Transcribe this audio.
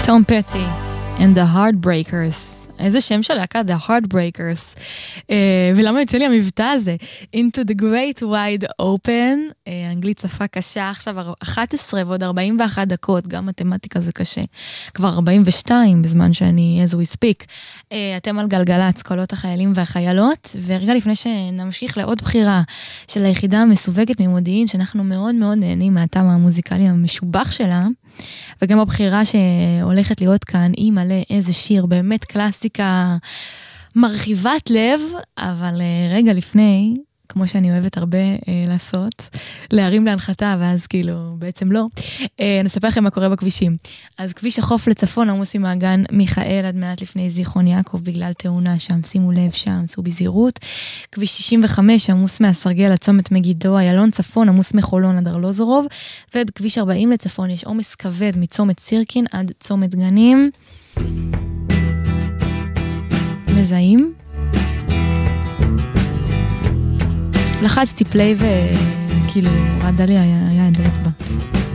Tom Petty and the Heartbreakers. איזה שם של להקה, The Heartbreakers. ולמה יוצא לי המבטא הזה? Into the Great Wide Open, אנגלית שפה קשה, עכשיו 11 ועוד 41 דקות, גם מתמטיקה זה קשה. כבר 42 בזמן שאני, as we speak. אתם על גלגלץ, קולות החיילים והחיילות, ורגע לפני שנמשיך לעוד בחירה של היחידה המסווגת ממודיעין, שאנחנו מאוד מאוד נהנים מהטעם המוזיקלי המשובח שלה, וגם הבחירה שהולכת להיות כאן, היא מלא איזה שיר, באמת קלאסיקה מרחיבת לב, אבל רגע לפני, כמו שאני אוהבת הרבה לעשות, להרים להנחתה, ואז כאילו בעצם לא, נספר לכם מה קורה בכבישים. אז כביש החוף לצפון עמוס ממעגן מיכאל עד מעט לפני זיכרון יעקב, בגלל תאונה שם, שימו לב שם, צאו בזהירות. כביש 65 עמוס מהסרגל לצומת מגידו, איילון צפון עמוס מחולון עד ארלוזורוב, ובכביש 40 לצפון יש עומס כבד מצומת סירקין עד צומת גנים. מזהים? לחצתי פליי וכאילו רעדה לי היד באצבע.